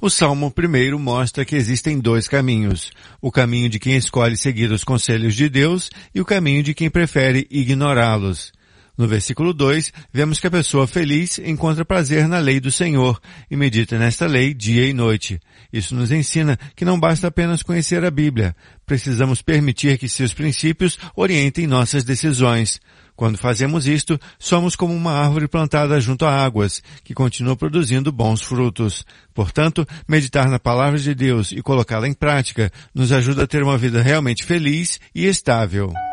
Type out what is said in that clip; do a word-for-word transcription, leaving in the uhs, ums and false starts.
O Salmo primeiro mostra que existem dois caminhos, o caminho de quem escolhe seguir os conselhos de Deus e o caminho de quem prefere ignorá-los. No versículo dois, vemos que a pessoa feliz encontra prazer na lei do Senhor e medita nesta lei dia e noite. Isso nos ensina que não basta apenas conhecer a Bíblia, precisamos permitir que seus princípios orientem nossas decisões. Quando fazemos isto, somos como uma árvore plantada junto a águas, que continua produzindo bons frutos. Portanto, meditar na palavra de Deus e colocá-la em prática nos ajuda a ter uma vida realmente feliz e estável.